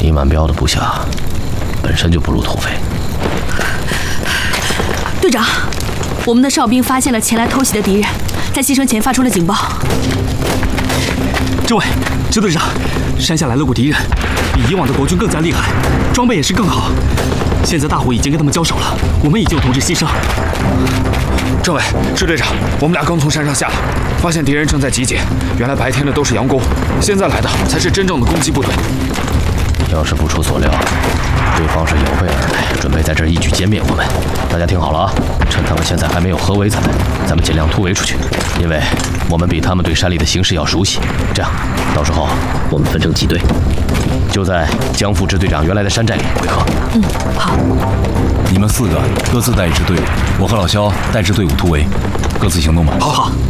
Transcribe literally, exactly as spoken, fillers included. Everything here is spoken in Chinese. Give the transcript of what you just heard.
李满彪的部下本身就不入土匪。 队长，我们的哨兵发现了前来偷袭的敌人，在牺牲前发出了警报。 这位支队长，山下来了股敌人，比以往的国军更加厉害，装备也是更好。现在大虎已经跟他们交手了，我们已经有同志牺牲。 政委，支队长，我们俩刚从山上下来，发现敌人正在集结。原来白天的都是佯攻，现在来的才是真正的攻击部队。 要是不出所料，对方是有备而来，准备在这儿一举歼灭我们。大家听好了啊，趁他们现在还没有合围在，咱们尽量突围出去，因为我们比他们对山里的形势要熟悉。这样，到时候我们分成几队，就在江副支队长原来的山寨里会合。 嗯，好。 你们四个各自带一支队伍，我和老肖带支队伍突围，各自行动吧。 好好。